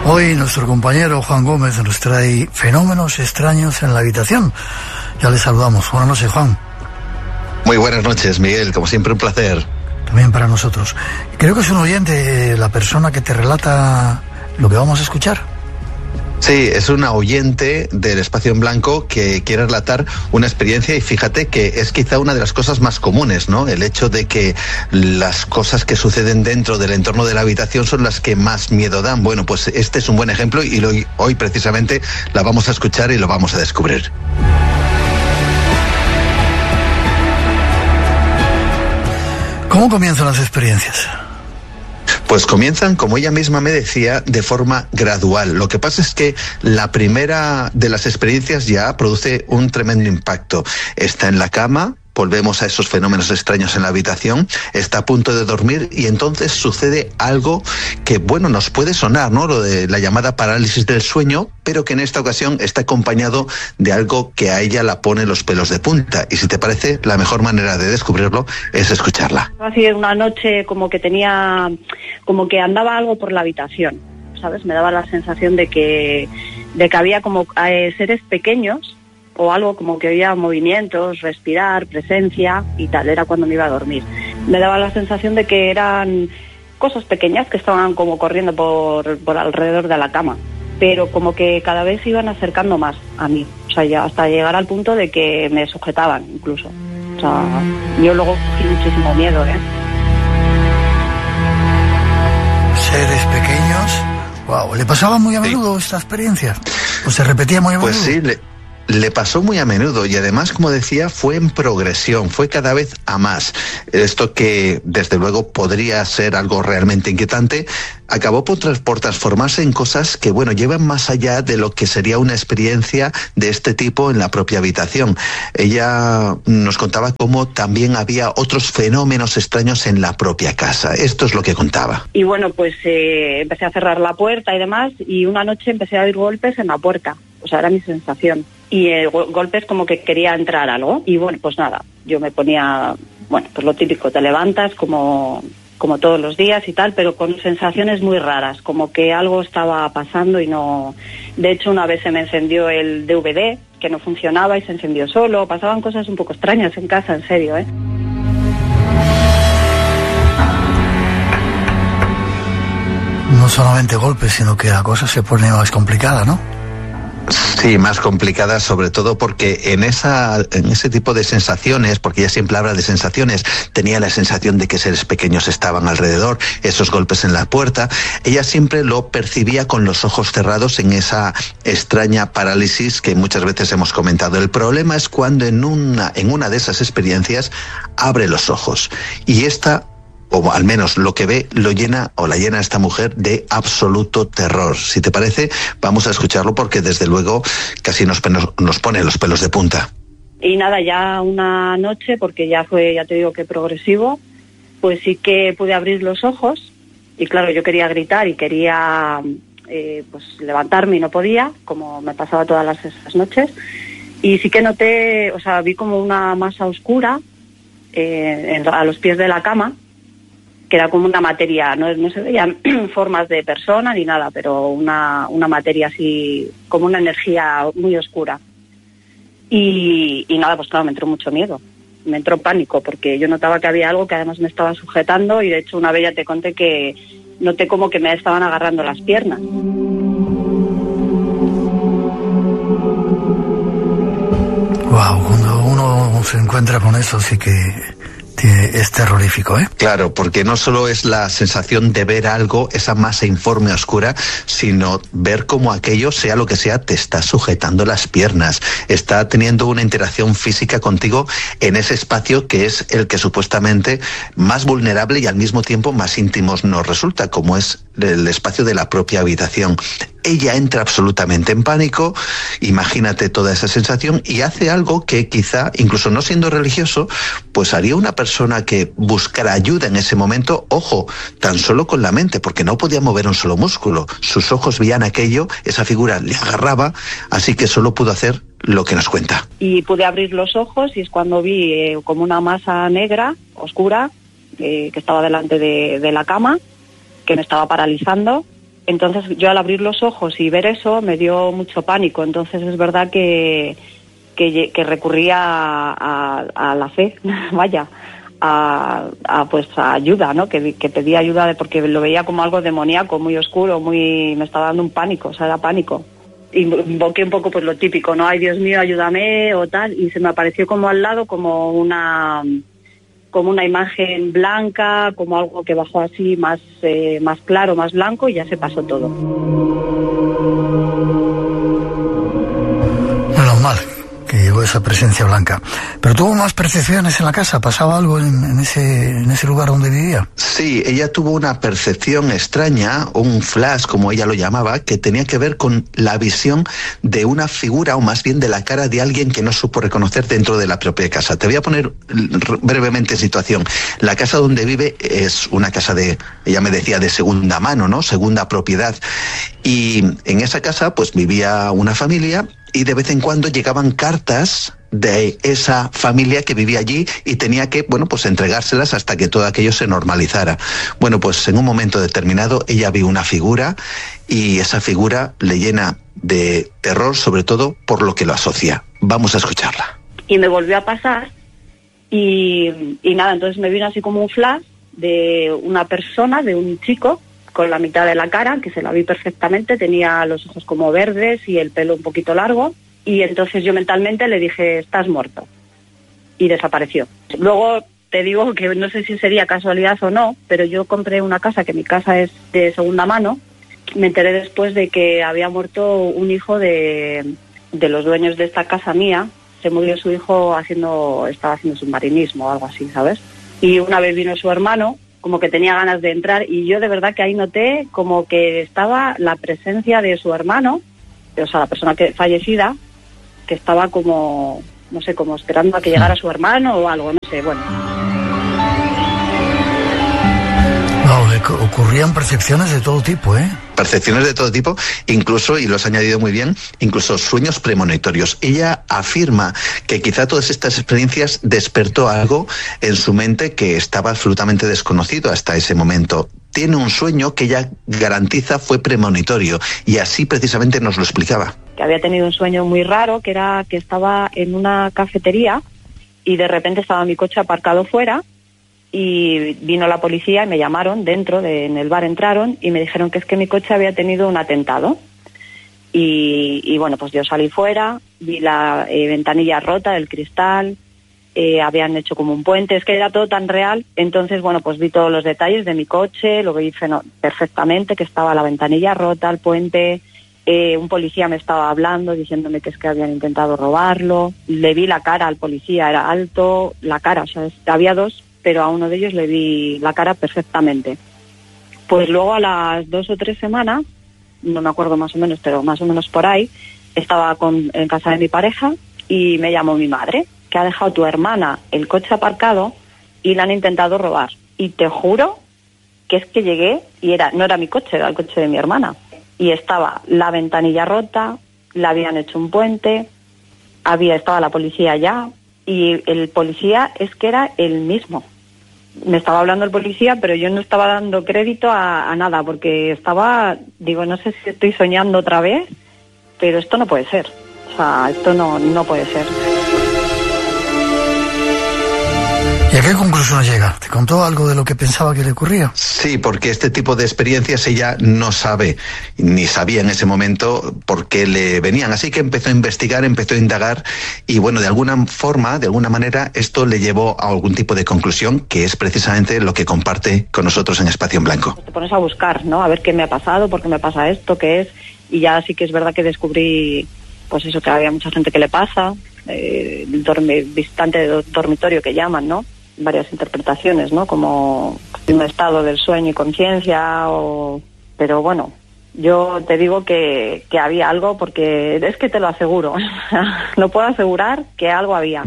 Hoy nuestro compañero Juan Gómez nos trae fenómenos extraños en la habitación. Ya le saludamos. Buenas noches, Juan. Muy buenas noches, Miguel. Como siempre, un placer. También para nosotros. Creo que es un oyente la persona que te relata lo que vamos a escuchar. Sí, es una oyente del Espacio en Blanco que quiere relatar una experiencia, y fíjate que es quizá una de las cosas más comunes, ¿no? El hecho de que las cosas que suceden dentro del entorno de la habitación son las que más miedo dan. Bueno, pues este es un buen ejemplo y hoy precisamente la vamos a escuchar y lo vamos a descubrir. ¿Cómo comienzan las experiencias? Pues comienzan, como ella misma me decía, de forma gradual. Lo que pasa es que la primera de las experiencias ya produce un tremendo impacto. Está en la cama, volvemos a esos fenómenos extraños en la habitación, está a punto de dormir y entonces sucede algo que, bueno, nos puede sonar, ¿no? Lo de la llamada parálisis del sueño, pero que en esta ocasión está acompañado de algo que a ella la pone los pelos de punta. Y si te parece, la mejor manera de descubrirlo es escucharla. Así una noche como que andaba algo por la habitación, ¿sabes? Me daba la sensación de que había como seres pequeños o algo, como que había movimientos, respirar, presencia y tal. Era cuando me iba a dormir. Me daba la sensación de que eran cosas pequeñas que estaban como corriendo por alrededor de la cama, pero como que cada vez se iban acercando más a mí. O sea, ya hasta llegar al punto de que me sujetaban incluso. O sea, yo luego cogí muchísimo miedo, ¿eh? Seres pequeños. Wow, ¿le pasaba muy a menudo esta experiencia? ¿O se repetía muy a menudo? Pues sí, le pasó muy a menudo y además, como decía, fue en progresión, fue cada vez a más. Esto que, desde luego, podría ser algo realmente inquietante, acabó por transformarse en cosas que, bueno, llevan más allá de lo que sería una experiencia de este tipo en la propia habitación. Ella nos contaba cómo también había otros fenómenos extraños en la propia casa. Esto es lo que contaba. Y bueno, pues empecé a cerrar la puerta y demás, y una noche empecé a oír golpes en la puerta. O sea, era mi sensación. Y golpes como que quería entrar algo. Y bueno, pues nada, yo me ponía, bueno, pues lo típico, te levantas como todos los días y tal, pero con sensaciones muy raras, como que algo estaba pasando y no... De hecho, una vez se me encendió el DVD, que no funcionaba y se encendió solo. Pasaban cosas un poco extrañas en casa, en serio, ¿eh? No solamente golpes, sino que la cosa se pone más complicada, ¿no? Sí, más complicada, sobre todo porque en ese tipo de sensaciones, porque ella siempre habla de sensaciones, tenía la sensación de que seres pequeños estaban alrededor, esos golpes en la puerta, ella siempre lo percibía con los ojos cerrados en esa extraña parálisis que muchas veces hemos comentado. El problema es cuando en una de esas experiencias abre los ojos y o al menos lo que ve, la llena esta mujer de absoluto terror. Si te parece, vamos a escucharlo porque desde luego casi nos pone los pelos de punta. Y nada, ya una noche, porque ya te digo que progresivo, pues sí que pude abrir los ojos y claro, yo quería gritar y quería pues levantarme y no podía, como me pasaba todas esas noches. Y sí que noté, o sea, vi como una masa oscura a los pies de la cama, que era como una materia, no se veían formas de persona ni nada, pero una materia así, como una energía muy oscura. Y nada, pues claro, me entró mucho miedo, me entró pánico, porque yo notaba que había algo que además me estaba sujetando, y de hecho una vez ya te conté que noté como que me estaban agarrando las piernas. Wow, cuando uno se encuentra con eso sí que es terrorífico, ¿eh? Claro, porque no solo es la sensación de ver algo, esa masa informe oscura, sino ver cómo aquello, sea lo que sea, te está sujetando las piernas, está teniendo una interacción física contigo en ese espacio que es el que supuestamente más vulnerable y al mismo tiempo más íntimos nos resulta, como es el espacio de la propia habitación. Ella entra absolutamente en pánico, imagínate toda esa sensación, y hace algo que quizá, incluso no siendo religioso, pues haría una persona que buscara ayuda en ese momento, ojo, tan solo con la mente, porque no podía mover un solo músculo. Sus ojos veían aquello, esa figura le agarraba, así que solo pudo hacer lo que nos cuenta. Y pude abrir los ojos y es cuando vi como una masa negra, oscura, que estaba delante de la cama, que me estaba paralizando. Entonces yo al abrir los ojos y ver eso me dio mucho pánico. Entonces es verdad que recurría a la fe, vaya, pues a ayuda, ¿no? Que pedía ayuda porque lo veía como algo demoníaco, muy oscuro, me estaba dando un pánico, o sea, era pánico. Invoqué un poco pues lo típico, ¿no? Ay, Dios mío, ayúdame o tal, y se me apareció como al lado como una imagen blanca, como algo que bajó así más claro, más blanco, y ya se pasó todo. Menos mal que llegó esa presencia blanca. Pero tuvo más percepciones en la casa, ¿pasaba algo en ese lugar donde vivía? Sí, ella tuvo una percepción extraña, un flash, como ella lo llamaba, que tenía que ver con la visión de una figura, o más bien de la cara de alguien que no supo reconocer dentro de la propia casa. Te voy a poner brevemente en situación. La casa donde vive es una casa ella me decía, de segunda mano, ¿no? Segunda propiedad. Y en esa casa, pues vivía una familia, y de vez en cuando llegaban cartas de esa familia que vivía allí y tenía que, pues entregárselas hasta que todo aquello se normalizara. Bueno, pues en un momento determinado ella vio una figura y esa figura le llena de terror, sobre todo por lo que lo asocia. Vamos a escucharla. Y me volvió a pasar y nada, entonces me vino así como un flash de una persona, de un chico, con la mitad de la cara, que se la vi perfectamente, tenía los ojos como verdes y el pelo un poquito largo, y entonces yo mentalmente le dije, estás muerto, y desapareció. Luego te digo que no sé si sería casualidad o no, pero yo compré una casa, que mi casa es de segunda mano. Me enteré después de que había muerto un hijo de los dueños de esta casa mía. Se murió su hijo estaba haciendo submarinismo o algo así, ¿sabes? Y una vez vino su hermano, como que tenía ganas de entrar, y yo de verdad que ahí noté como que estaba la presencia de su hermano, o sea, la persona fallecida, que estaba como, no sé, como esperando a que llegara su hermano o algo, no sé, bueno. No, ocurrían percepciones de todo tipo, ¿eh? Percepciones de todo tipo, incluso, y lo has añadido muy bien, incluso sueños premonitorios. Ella afirma que quizá todas estas experiencias despertó algo en su mente que estaba absolutamente desconocido hasta ese momento. Tiene un sueño que ella garantiza fue premonitorio, y así precisamente nos lo explicaba. Que había tenido un sueño muy raro, que era que estaba en una cafetería y de repente estaba mi coche aparcado fuera, y vino la policía y me llamaron en el bar entraron y me dijeron que es que mi coche había tenido un atentado. Y bueno, pues yo salí fuera, vi la ventanilla rota del cristal, habían hecho como un puente, es que era todo tan real. Entonces, bueno, pues vi todos los detalles de mi coche, lo vi perfectamente, que estaba la ventanilla rota, el puente. Un policía me estaba hablando, diciéndome que es que habían intentado robarlo. Le vi la cara al policía, era alto, la cara, o sea, había dos, pero a uno de ellos le vi la cara perfectamente. Pues luego a las 2 o 3 semanas, no me acuerdo más o menos, pero más o menos por ahí, estaba en casa de mi pareja y me llamó mi madre, que ha dejado tu hermana el coche aparcado y la han intentado robar. Y te juro que es que llegué y no era mi coche, era el coche de mi hermana. Y estaba la ventanilla rota, le habían hecho un puente, estaba la policía allá, y el policía es que era el mismo. Me estaba hablando el policía, pero yo no estaba dando crédito a nada, porque digo, no sé si estoy soñando otra vez, pero esto no puede ser. O sea, esto no puede ser. ¿Y a qué conclusión llega? ¿Te contó algo de lo que pensaba que le ocurría? Sí, porque este tipo de experiencias ella no sabe, ni sabía en ese momento por qué le venían. Así que empezó a investigar, empezó a indagar y bueno, de alguna manera, esto le llevó a algún tipo de conclusión, que es precisamente lo que comparte con nosotros en Espacio en Blanco. Te pones a buscar, ¿no? A ver qué me ha pasado, por qué me pasa esto, qué es. Y ya sí que es verdad que descubrí, pues eso, que había mucha gente que le pasa, visitante de dormitorio que llaman, ¿no? Varias interpretaciones, ¿no? Como un estado del sueño y conciencia, pero bueno, yo te digo que había algo, porque es que te lo aseguro, lo puedo asegurar que algo había.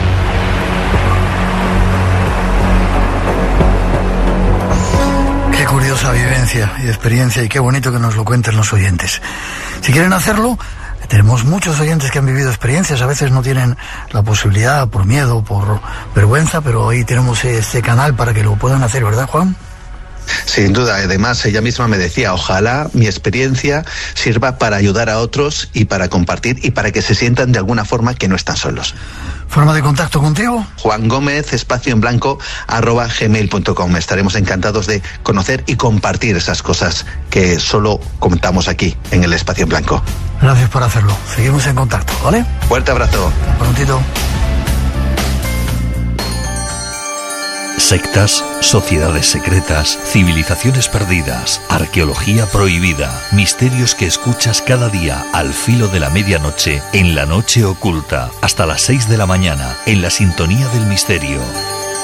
Qué curiosa vivencia y experiencia, y qué bonito que nos lo cuenten los oyentes. Si quieren hacerlo, tenemos muchos oyentes que han vivido experiencias, a veces no tienen la posibilidad por miedo, por vergüenza, pero ahí tenemos este canal para que lo puedan hacer, ¿verdad, Juan? Sin duda, además ella misma me decía, ojalá mi experiencia sirva para ayudar a otros y para compartir y para que se sientan de alguna forma que no están solos. ¿Forma de contacto contigo? Juan Gómez, @gmail.com. Estaremos encantados de conocer y compartir esas cosas que solo contamos aquí, en el Espacio en Blanco. Gracias por hacerlo. Seguimos en contacto, ¿vale? Fuerte abrazo. Hasta prontito. Sectas, sociedades secretas, civilizaciones perdidas, arqueología prohibida, misterios que escuchas cada día al filo de la medianoche en La Noche Oculta, hasta las 6 de la mañana, en la sintonía del misterio.